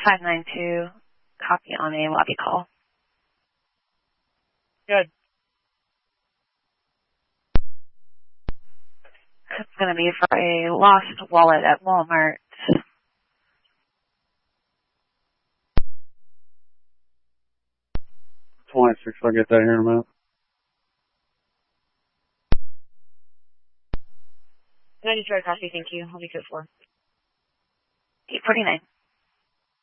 592, copy on a lobby call. Good. It's going to be for a lost wallet at Walmart. I'll get that here in a minute. 93 copy, thank you. I'll be good for. 849.